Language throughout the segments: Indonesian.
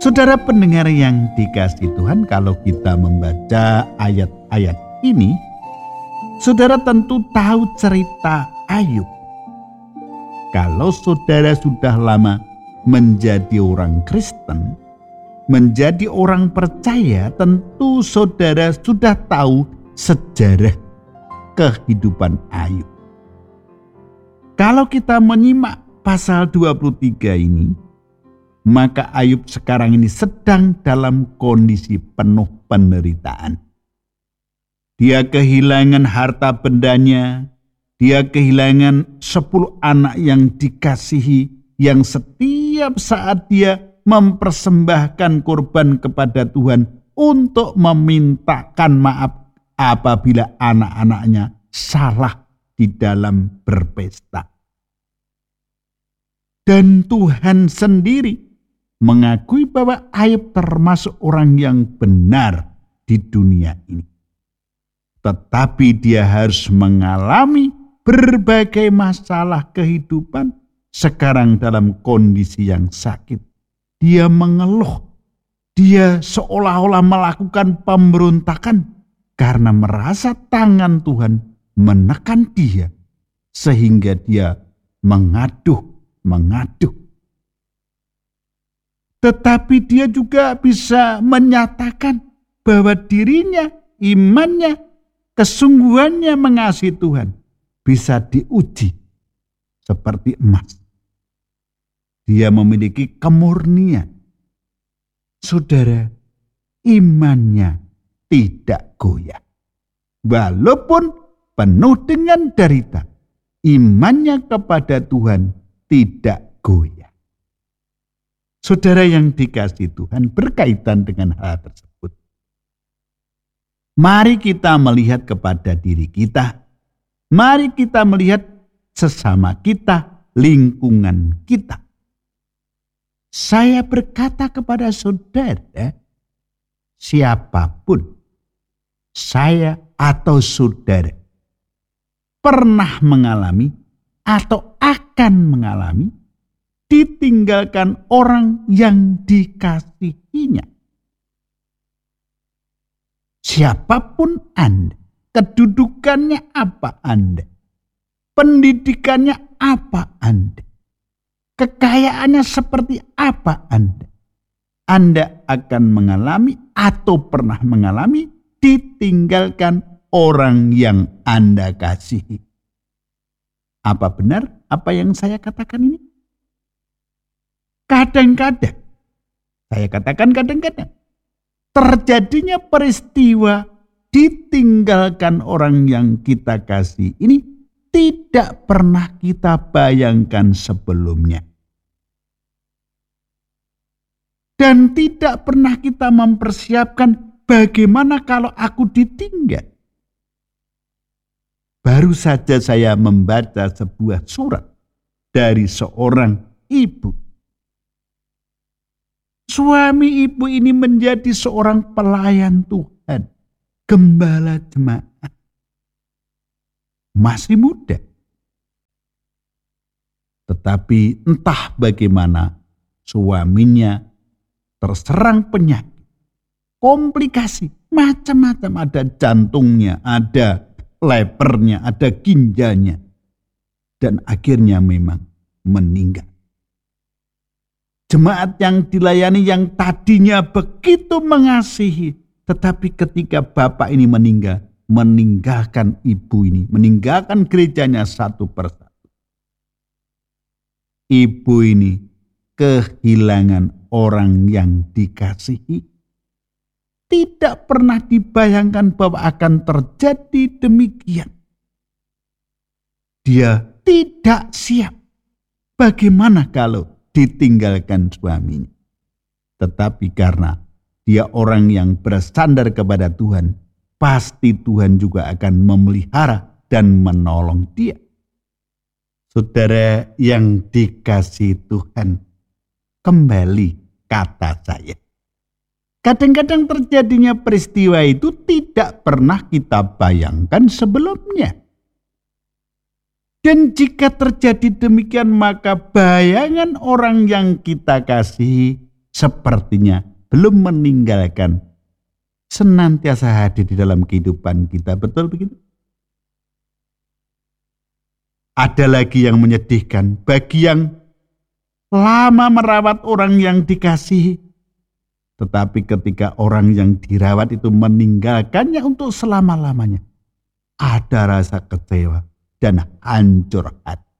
Saudara pendengar yang dikasihi Tuhan, kalau kita membaca ayat-ayat ini, saudara tentu tahu cerita Ayub. Kalau saudara sudah lama menjadi orang Kristen, menjadi orang percaya, tentu saudara sudah tahu sejarah kehidupan Ayub. Kalau kita menyimak pasal 23 ini, maka Ayub sekarang ini sedang dalam kondisi penuh penderitaan. Dia kehilangan harta bendanya, dia kehilangan 10 anak yang dikasihi, yang setiap saat dia mempersembahkan korban kepada Tuhan untuk memintakan maaf apabila anak-anaknya salah di dalam berpesta. Dan Tuhan sendiri mengakui bahwa Ayub termasuk orang yang benar di dunia ini. Tetapi dia harus mengalami berbagai masalah kehidupan. Sekarang dalam kondisi yang sakit, dia mengeluh. Dia seolah-olah melakukan pemberontakan karena merasa tangan Tuhan menekan dia, sehingga dia mengaduh. Tetapi dia juga bisa menyatakan bahwa dirinya, imannya, kesungguhannya mengasihi Tuhan bisa diuji seperti emas. Dia memiliki kemurnian. Saudara, imannya tidak goyah. Walaupun penuh dengan derita, imannya kepada Tuhan tidak goyah. Saudara yang dikasihi Tuhan, berkaitan dengan hal tersebut, mari kita melihat kepada diri kita. Mari kita melihat sesama kita, lingkungan kita. Saya berkata kepada saudara, siapapun, saya atau saudara, pernah mengalami atau akan mengalami ditinggalkan orang yang dikasihinya. Siapapun Anda, kedudukannya apa Anda, pendidikannya apa Anda, kekayaannya seperti apa Anda akan mengalami atau pernah mengalami ditinggalkan orang yang Anda kasihi. Apa benar apa yang saya katakan ini? Kadang-kadang, saya katakan kadang-kadang, terjadinya peristiwa ditinggalkan orang yang kita kasih ini tidak pernah kita bayangkan sebelumnya. Dan tidak pernah kita mempersiapkan bagaimana kalau aku ditinggal. Baru saja saya membaca sebuah surat dari seorang ibu. Suami ibu ini menjadi seorang pelayan Tuhan, gembala jemaat. Masih muda. Tetapi entah bagaimana suaminya terserang penyakit, komplikasi, macam-macam. Ada jantungnya, ada lepernya, ada ginjalnya. Dan akhirnya memang meninggal. Jemaat yang dilayani yang tadinya begitu mengasihi, tetapi ketika bapak ini meninggal, meninggalkan ibu ini, meninggalkan gerejanya satu persatu. Ibu ini kehilangan orang yang dikasihi. Tidak pernah dibayangkan bahwa akan terjadi demikian. Dia tidak siap. Bagaimana kalau ditinggalkan suaminya? Tetapi karena dia orang yang bersandar kepada Tuhan, pasti Tuhan juga akan memelihara dan menolong dia. Saudara yang dikasihi Tuhan, kembali kata saya. Kadang-kadang terjadinya peristiwa itu tidak pernah kita bayangkan sebelumnya. Dan jika terjadi demikian, maka bayangan orang yang kita kasihi sepertinya belum meninggalkan senantiasa hadir di dalam kehidupan kita. Betul begitu? Ada lagi yang menyedihkan bagi yang lama merawat orang yang dikasihi, tetapi ketika orang yang dirawat itu meninggalkannya untuk selama-lamanya, ada rasa kecewa dan hancur hati.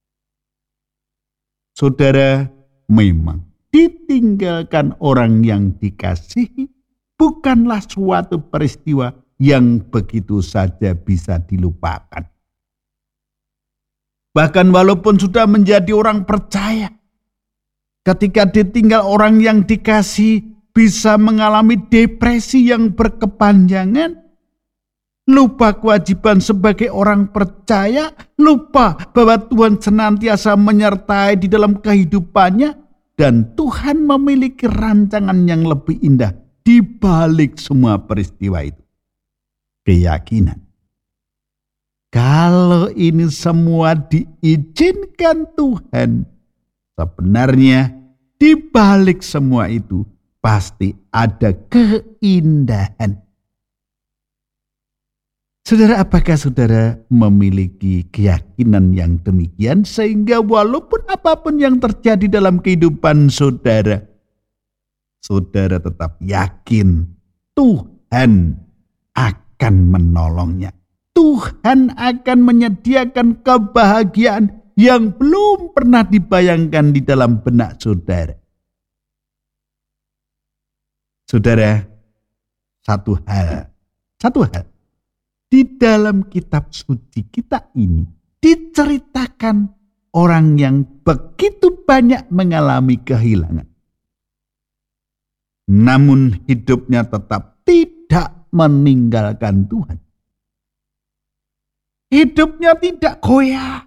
Saudara, memang ditinggalkan orang yang dikasihi bukanlah suatu peristiwa yang begitu saja bisa dilupakan. Bahkan walaupun sudah menjadi orang percaya, ketika ditinggal orang yang dikasihi bisa mengalami depresi yang berkepanjangan, lupa kewajiban sebagai orang percaya, lupa bahwa Tuhan senantiasa menyertai di dalam kehidupannya, dan Tuhan memiliki rancangan yang lebih indah di balik semua peristiwa itu. Keyakinan. Kalau ini semua diizinkan Tuhan, sebenarnya di balik semua itu pasti ada keindahan. Saudara, apakah saudara memiliki keyakinan yang demikian sehingga walaupun apapun yang terjadi dalam kehidupan saudara, saudara tetap yakin Tuhan akan menolongnya. Tuhan akan menyediakan kebahagiaan yang belum pernah dibayangkan di dalam benak saudara. Saudara, satu hal. Di dalam kitab suci kita ini diceritakan orang yang begitu banyak mengalami kehilangan. Namun hidupnya tetap tidak meninggalkan Tuhan. Hidupnya tidak goyah.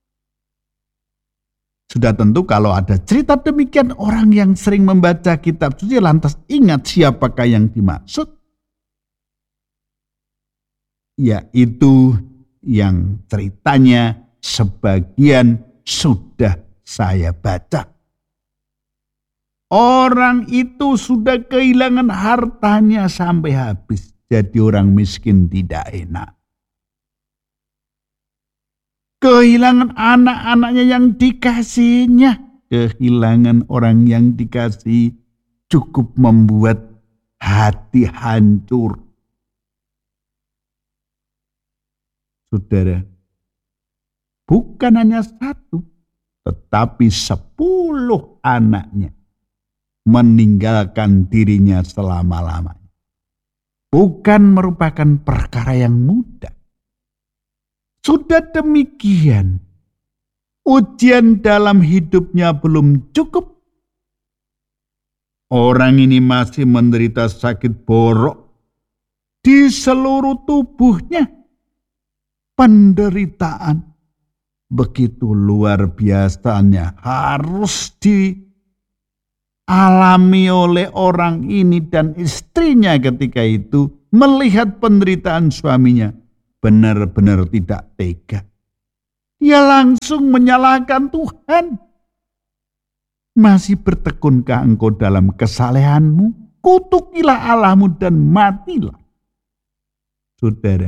Sudah tentu kalau ada cerita demikian, orang yang sering membaca kitab suci lantas ingat siapakah yang dimaksud. Yaitu yang ceritanya sebagian sudah saya baca. Orang itu sudah kehilangan hartanya sampai habis. Jadi orang miskin tidak enak. Kehilangan anak-anaknya yang dikasihinya. Kehilangan orang yang dikasihi cukup membuat hati hancur. Saudara, bukan hanya satu, tetapi 10 anaknya meninggalkan dirinya selama-lamanya. Bukan merupakan perkara yang mudah. Sudah demikian, ujian dalam hidupnya belum cukup. Orang ini masih menderita sakit borok di seluruh tubuhnya. Penderitaan begitu luar biasanya harus dialami oleh orang ini dan istrinya ketika itu melihat penderitaan suaminya. Benar-benar tidak tega. Dia langsung menyalahkan Tuhan. Masih bertekunkah engkau dalam kesalehanmu? Kutukilah Allahmu dan matilah. Saudara,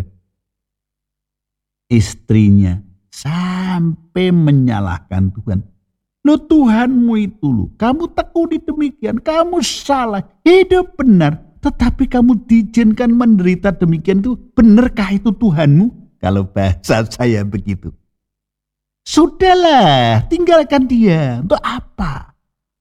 istrinya sampai menyalahkan Tuhan. Loh, Tuhanmu itu loh, kamu tekuni demikian, kamu salah, hidup benar. Tetapi kamu diizinkan menderita demikian itu, benarkah itu Tuhanmu? Kalau bahasa saya begitu. Sudahlah, tinggalkan dia. Untuk apa?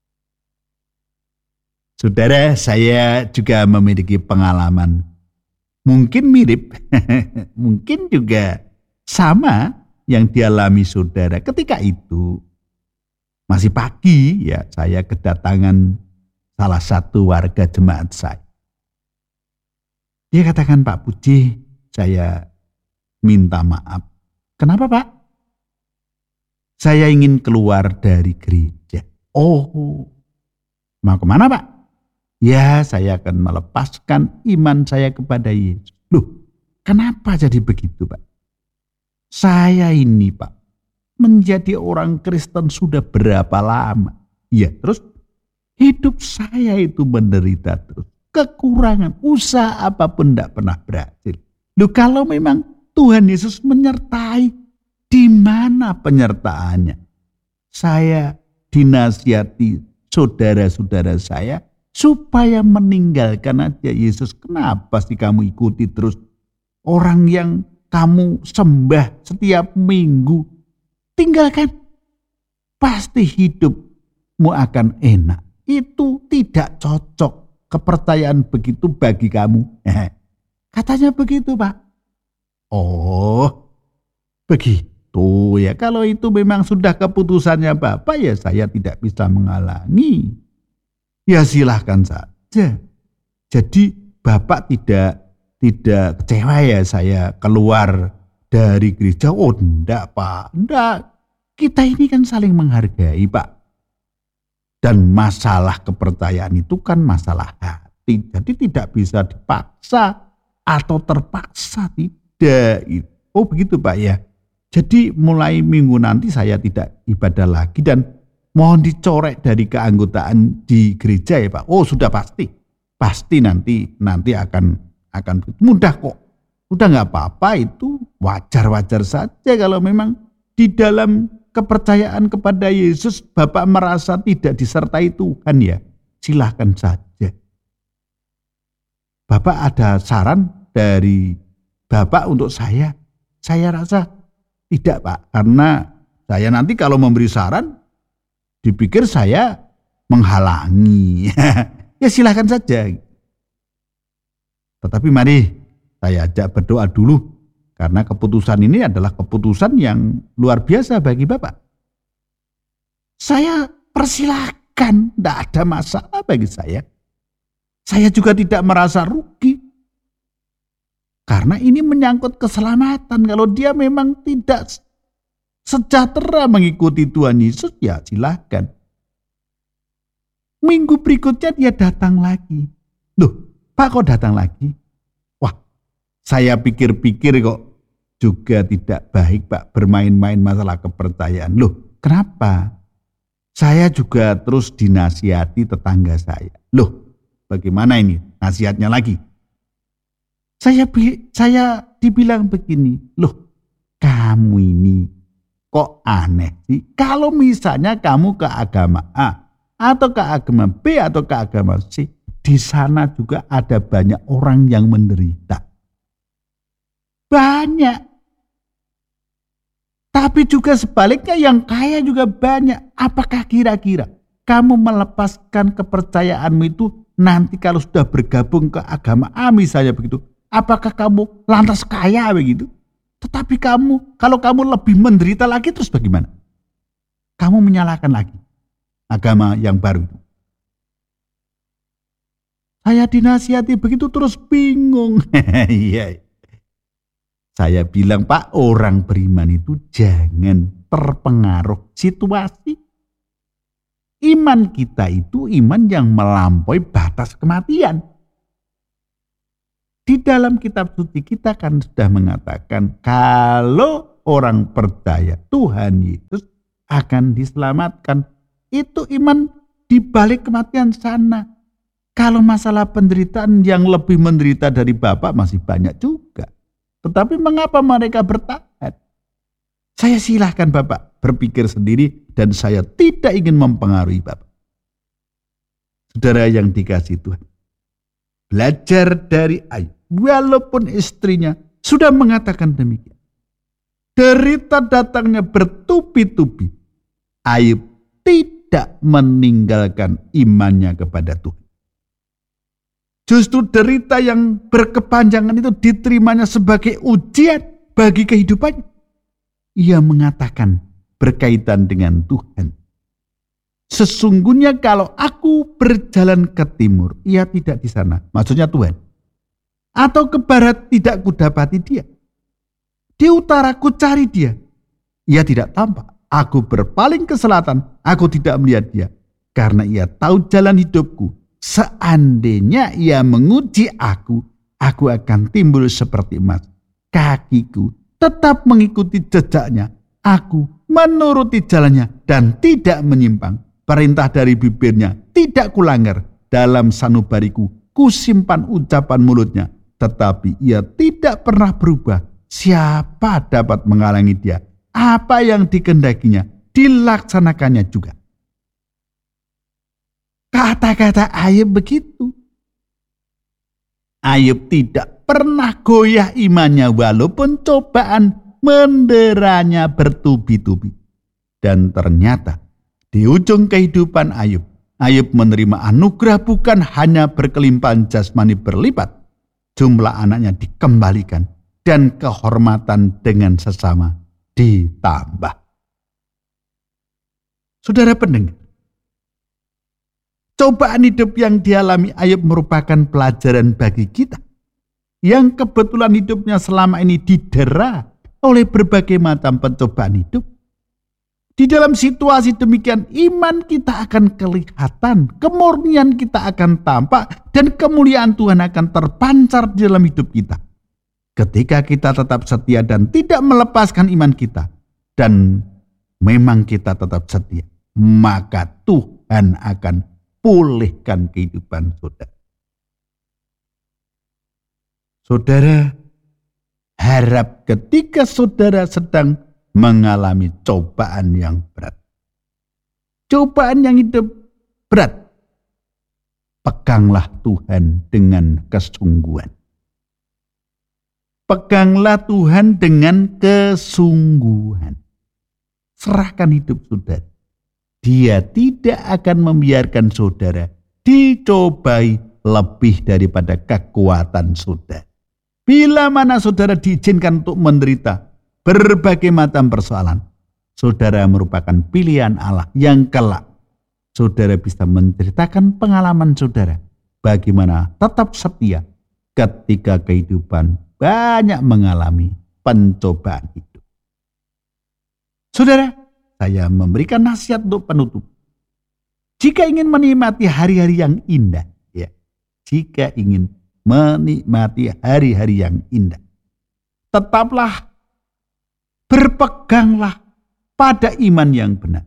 Saudara, saya juga memiliki pengalaman. Mungkin mirip, mungkin juga sama yang dialami saudara. Ketika itu, masih pagi ya, saya kedatangan salah satu warga jemaat saya. Dia katakan, Pak Puji, saya minta maaf. Kenapa, Pak? Saya ingin keluar dari gereja. Oh, mau kemana, Pak? Ya, saya akan melepaskan iman saya kepada Yesus. Loh, kenapa jadi begitu, Pak? Saya ini, Pak, menjadi orang Kristen sudah berapa lama? Ya, terus Hidup saya itu menderita terus. Kekurangan, usaha apapun tidak pernah berhasil. Loh, kalau memang Tuhan Yesus menyertai, di mana penyertaannya? Saya dinasihati saudara-saudara saya supaya meninggalkan aja Yesus. Kenapa sih kamu ikuti terus orang yang kamu sembah setiap minggu? Tinggalkan. Pasti hidupmu akan enak. Itu tidak cocok. Kepercayaan begitu bagi kamu. Katanya begitu, Pak. Oh, begitu ya. Kalau itu memang sudah keputusannya Bapak, ya saya tidak bisa menghalangi. Ya silahkan saja. Jadi Bapak tidak kecewa ya saya keluar dari gereja. Oh enggak, Pak, enggak. Kita ini kan saling menghargai, Pak. Dan masalah kepercayaan itu kan masalah hati. Jadi tidak bisa dipaksa atau terpaksa, tidak. Oh begitu, Pak ya. Jadi mulai minggu nanti saya tidak ibadah lagi dan mohon dicorek dari keanggotaan di gereja ya, Pak. Oh sudah pasti. Pasti nanti akan mudah kok. Udah nggak apa-apa, itu wajar-wajar saja kalau memang di dalam kepercayaan kepada Yesus Bapak merasa tidak disertai Tuhan ya. Silahkan saja. Bapak ada saran dari Bapak untuk saya? Saya rasa tidak, Pak. Karena saya nanti kalau memberi saran dipikir saya menghalangi. Ya silahkan saja. Tetapi mari saya ajak berdoa dulu. Karena keputusan ini adalah keputusan yang luar biasa bagi Bapak. Saya persilahkan, tidak ada masalah bagi saya. Saya juga tidak merasa rugi. Karena ini menyangkut keselamatan. Kalau dia memang tidak sejahtera mengikuti Tuhan Yesus, ya silahkan. Minggu berikutnya dia datang lagi. Loh, Pak kok datang lagi? Wah, saya pikir-pikir kok juga tidak baik, Pak, bermain-main masalah kepercayaan. Loh, kenapa? Saya juga terus dinasihati tetangga saya. Loh, bagaimana ini nasihatnya lagi? Saya dibilang begini, loh, kamu ini kok aneh sih? Kalau misalnya kamu ke agama A atau ke agama B atau ke agama C, di sana juga ada banyak orang yang menderita. Banyak. Tapi juga sebaliknya yang kaya juga banyak. Apakah kira-kira kamu melepaskan kepercayaanmu itu nanti kalau sudah bergabung ke agama A misalnya begitu, apakah kamu lantas kaya begitu? Tetapi kalau kamu lebih menderita lagi terus bagaimana? Kamu menyalahkan lagi agama yang baru itu. Saya dinasihati begitu terus bingung. Iya. Saya bilang, Pak, orang beriman itu jangan terpengaruh situasi. Iman kita itu iman yang melampaui batas kematian. Di dalam kitab suci kita kan sudah mengatakan kalau orang percaya Tuhan Yesus akan diselamatkan. Itu iman di balik kematian sana. Kalau masalah penderitaan yang lebih menderita dari Bapak masih banyak juga. Tetapi mengapa mereka bertahan? Saya silahkan Bapak berpikir sendiri dan saya tidak ingin mempengaruhi Bapak. Saudara yang dikasihi Tuhan, belajar dari Ayub. Walaupun istrinya sudah mengatakan demikian. Derita datangnya bertubi-tubi. Ayub tidak meninggalkan imannya kepada Tuhan. Justru derita yang berkepanjangan itu diterimanya sebagai ujian bagi kehidupannya. Ia mengatakan berkaitan dengan Tuhan. Sesungguhnya kalau aku berjalan ke timur, ia tidak di sana. Maksudnya Tuhan. Atau ke barat tidak kudapati dia. Di utara ku cari dia. Ia tidak tampak. Aku berpaling ke selatan, aku tidak melihat dia. Karena ia tahu jalan hidupku. Seandainya ia menguji aku akan timbul seperti emas. Kakiku tetap mengikuti jejaknya. Aku menuruti jalannya dan tidak menyimpang. perintah dari bibirnya tidak kulanggar. Dalam sanubariku kusimpan ucapan mulutnya, tetapi ia tidak pernah berubah. Siapa dapat menghalangi dia? Apa yang dikehendakinya dilaksanakannya juga. Kata-kata Ayub begitu. Ayub tidak pernah goyah imannya walaupun cobaan menderanya bertubi-tubi. Dan ternyata di ujung kehidupan Ayub menerima anugerah bukan hanya berkelimpahan jasmani berlipat, jumlah anaknya dikembalikan dan kehormatan dengan sesama ditambah. Saudara pendengar, cobaan hidup yang dialami Ayub merupakan pelajaran bagi kita yang kebetulan hidupnya selama ini didera oleh berbagai macam pencobaan hidup. Di dalam situasi demikian, iman kita akan kelihatan, kemurnian kita akan tampak, dan kemuliaan Tuhan akan terpancar di dalam hidup kita. Ketika kita tetap setia dan tidak melepaskan iman kita, dan memang kita tetap setia, maka Tuhan akan pulihkan kehidupan saudara. Saudara, harap ketika saudara sedang mengalami cobaan yang berat, cobaan yang hidup berat, peganglah Tuhan dengan kesungguhan. Peganglah Tuhan dengan kesungguhan. Serahkan hidup saudara. Dia tidak akan membiarkan saudara dicobai lebih daripada kekuatan saudara. Bila mana saudara diizinkan untuk menderita berbagai macam persoalan, saudara merupakan pilihan Allah yang kelak saudara bisa menceritakan pengalaman saudara bagaimana tetap setia ketika kehidupan banyak mengalami pencobaan hidup. Saudara, saya memberikan nasihat untuk penutup. Jika ingin menikmati hari-hari yang indah, jika ingin menikmati hari-hari yang indah, tetaplah berpeganglah pada iman yang benar,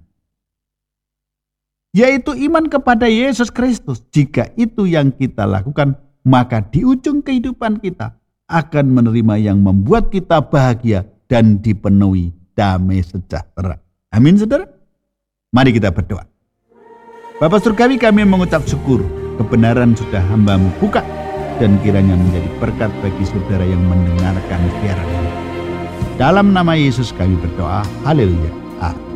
yaitu iman kepada Yesus Kristus. Jika itu yang kita lakukan, maka di ujung kehidupan kita akan menerima yang membuat kita bahagia dan dipenuhi damai sejahtera. Amin, saudara. Mari kita berdoa. Bapa Surgawi, kami mengucap syukur kebenaran sudah hamba-Mu buka, dan kiranya menjadi berkat bagi saudara yang mendengarkan siaran ini. Dalam nama Yesus kami berdoa. Haleluya. Amin.